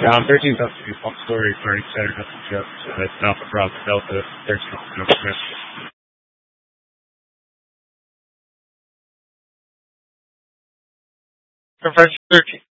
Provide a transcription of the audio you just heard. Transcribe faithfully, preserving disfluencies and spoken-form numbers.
Um, thirteen Delta two, Fox Story, Burning Center, nothing just, uh, it's Alpha Bravo Delta, thirteen Delta Smith. Confirm thirteen.